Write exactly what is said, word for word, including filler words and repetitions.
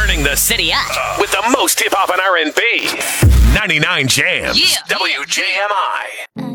Turning the city up with the most hip hop and R and B. ninety-nine Jams. Yeah. W J M I.